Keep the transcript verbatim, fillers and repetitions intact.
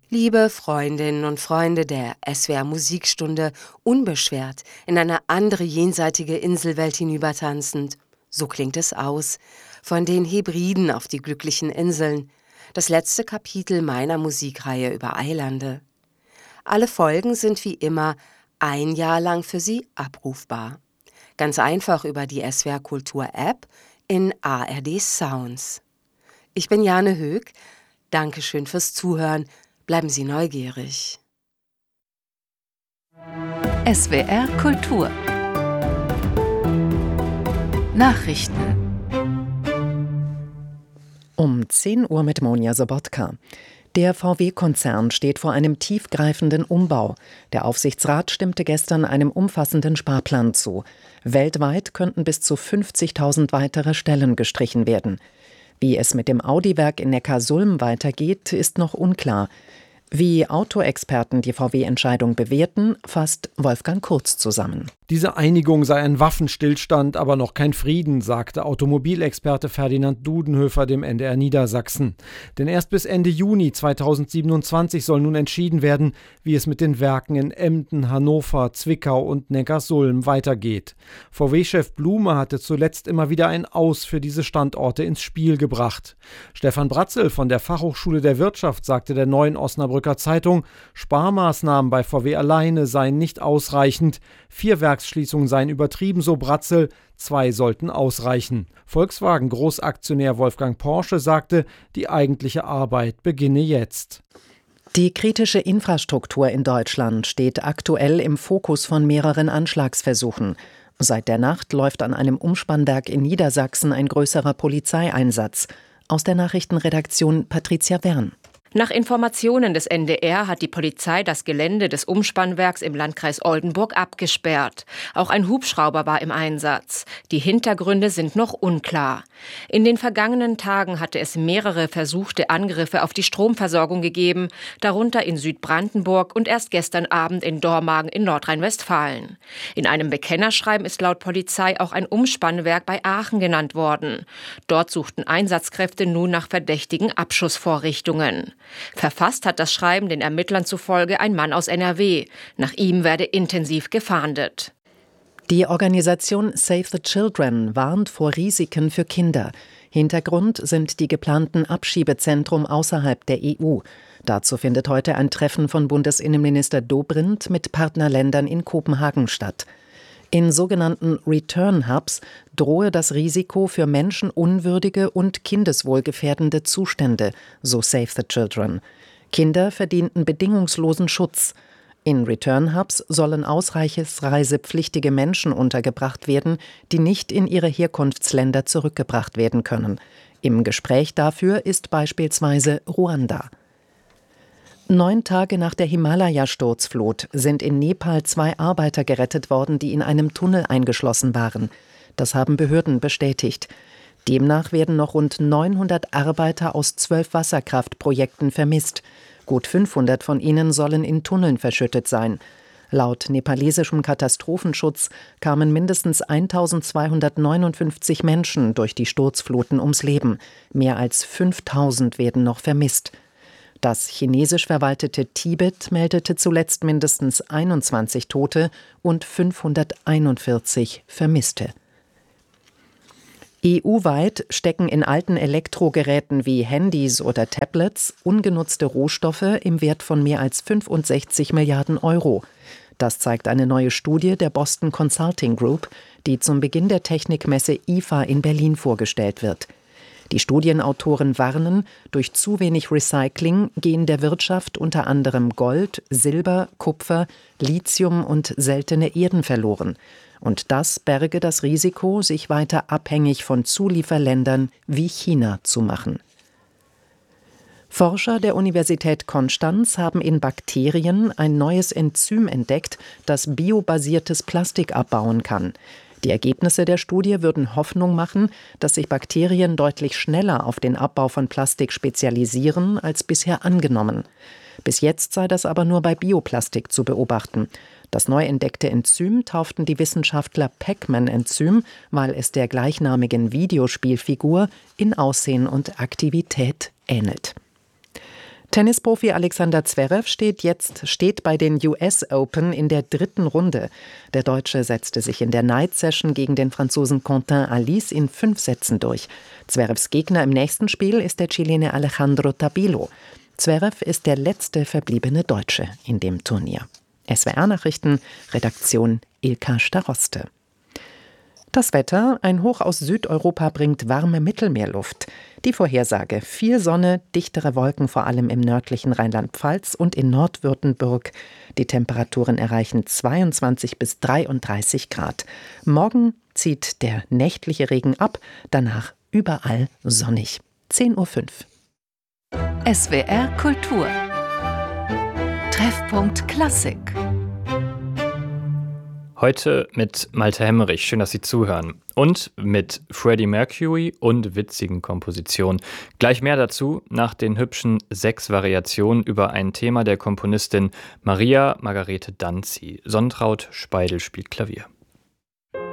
Liebe Freundinnen und Freunde der S W R Musikstunde, unbeschwert in eine andere jenseitige Inselwelt hinübertanzend. So klingt es aus, von den Hebriden auf die glücklichen Inseln. Das letzte Kapitel meiner Musikreihe über Eilande. Alle Folgen sind wie immer ein Jahr lang für Sie abrufbar. Ganz einfach über die S W R Kultur App in A R D Sounds. Ich bin Jane Höck. Dankeschön fürs Zuhören. Bleiben Sie neugierig. S W R Kultur Nachrichten Um zehn Uhr mit Monja Sobotka. Der V W-Konzern steht vor einem tiefgreifenden Umbau. Der Aufsichtsrat stimmte gestern einem umfassenden Sparplan zu. Weltweit könnten bis zu fünfzigtausend weitere Stellen gestrichen werden. Wie es mit dem Audi-Werk in Neckarsulm weitergeht, ist noch unklar. Wie Autoexperten die V W-Entscheidung bewerten, fasst Wolfgang Kurz zusammen. Diese Einigung sei ein Waffenstillstand, aber noch kein Frieden, sagte Automobilexperte Ferdinand Dudenhöfer dem N D R Niedersachsen. Denn erst bis Ende Juni zweitausendsiebenundzwanzig soll nun entschieden werden, wie es mit den Werken in Emden, Hannover, Zwickau und Neckarsulm weitergeht. V W-Chef Blume hatte zuletzt immer wieder ein Aus für diese Standorte ins Spiel gebracht. Stefan Bratzel von der Fachhochschule der Wirtschaft sagte der Neuen Osnabrücker Zeitung, Sparmaßnahmen bei V W alleine seien nicht ausreichend. Vier Werksschließungen seien übertrieben, so Bratzel, zwei sollten ausreichen. Volkswagen-Großaktionär Wolfgang Porsche sagte, die eigentliche Arbeit beginne jetzt. Die kritische Infrastruktur in Deutschland steht aktuell im Fokus von mehreren Anschlagsversuchen. Seit der Nacht läuft an einem Umspannwerk in Niedersachsen ein größerer Polizeieinsatz. Aus der Nachrichtenredaktion Patricia Wern. Nach Informationen des N D R hat die Polizei das Gelände des Umspannwerks im Landkreis Oldenburg abgesperrt. Auch ein Hubschrauber war im Einsatz. Die Hintergründe sind noch unklar. In den vergangenen Tagen hatte es mehrere versuchte Angriffe auf die Stromversorgung gegeben, darunter in Südbrandenburg und erst gestern Abend in Dormagen in Nordrhein-Westfalen. In einem Bekennerschreiben ist laut Polizei auch ein Umspannwerk bei Aachen genannt worden. Dort suchten Einsatzkräfte nun nach verdächtigen Abschussvorrichtungen. Verfasst hat das Schreiben den Ermittlern zufolge ein Mann aus N R W. Nach ihm werde intensiv gefahndet. Die Organisation Save the Children warnt vor Risiken für Kinder. Hintergrund sind die geplanten Abschiebezentren außerhalb der E U. Dazu findet heute ein Treffen von Bundesinnenminister Dobrindt mit Partnerländern in Kopenhagen statt. In sogenannten Return Hubs drohe das Risiko für menschenunwürdige und kindeswohlgefährdende Zustände, so Save the Children. Kinder verdienten bedingungslosen Schutz. In Return Hubs sollen ausreisepflichtige Menschen untergebracht werden, die nicht in ihre Herkunftsländer zurückgebracht werden können. Im Gespräch dafür ist beispielsweise Ruanda. Neun Tage nach der Himalaya-Sturzflut sind in Nepal zwei Arbeiter gerettet worden, die in einem Tunnel eingeschlossen waren. Das haben Behörden bestätigt. Demnach werden noch rund neunhundert Arbeiter aus zwölf Wasserkraftprojekten vermisst. Gut fünfhundert von ihnen sollen in Tunneln verschüttet sein. Laut nepalesischem Katastrophenschutz kamen mindestens eintausendzweihundertneunundfünfzig Menschen durch die Sturzfluten ums Leben. Mehr als fünftausend werden noch vermisst. Das chinesisch verwaltete Tibet meldete zuletzt mindestens einundzwanzig Tote und fünfhunderteinundvierzig Vermisste. E U-weit stecken in alten Elektrogeräten wie Handys oder Tablets ungenutzte Rohstoffe im Wert von mehr als fünfundsechzig Milliarden Euro. Das zeigt eine neue Studie der Boston Consulting Group, die zum Beginn der Technikmesse I F A in Berlin vorgestellt wird. Die Studienautoren warnen, durch zu wenig Recycling gehen der Wirtschaft unter anderem Gold, Silber, Kupfer, Lithium und seltene Erden verloren. Und das berge das Risiko, sich weiter abhängig von Zulieferländern wie China zu machen. Forscher der Universität Konstanz haben in Bakterien ein neues Enzym entdeckt, das biobasiertes Plastik abbauen kann. Die Ergebnisse der Studie würden Hoffnung machen, dass sich Bakterien deutlich schneller auf den Abbau von Plastik spezialisieren als bisher angenommen. Bis jetzt sei das aber nur bei Bioplastik zu beobachten. Das neu entdeckte Enzym tauften die Wissenschaftler Pac-Man-Enzym, weil es der gleichnamigen Videospielfigur in Aussehen und Aktivität ähnelt. Tennisprofi Alexander Zverev steht jetzt steht bei den U S Open in der dritten Runde. Der Deutsche setzte sich in der Night Session gegen den Franzosen Quentin Halys in fünf Sätzen durch. Zverevs Gegner im nächsten Spiel ist der Chilene Alejandro Tabilo. Zverev ist der letzte verbliebene Deutsche in dem Turnier. S W R-Nachrichten, Redaktion Ilka Staroste. Das Wetter: Ein Hoch aus Südeuropa bringt warme Mittelmeerluft. Die Vorhersage: viel Sonne, dichtere Wolken vor allem im nördlichen Rheinland-Pfalz und in Nordwürttemberg. Die Temperaturen erreichen zweiundzwanzig bis dreiunddreißig Grad. Morgen zieht der nächtliche Regen ab, danach überall sonnig. zehn Uhr fünf. S W R Kultur. Treffpunkt Klassik. Heute mit Malte Hemmerich, schön, dass Sie zuhören. Und mit Freddie Mercury und witzigen Kompositionen. Gleich mehr dazu nach den hübschen sechs Variationen über ein Thema der Komponistin Maria Margarete Danzi. Sonntraut Speidel spielt Klavier.